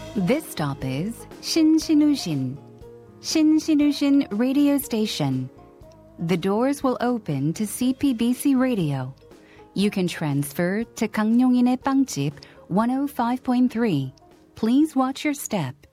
This stop is Shinsinushin. Shinsinushin Radio Station. The doors will open to CPBC Radio. You can transfer to 강용인의 빵집 105.3. Please watch your step.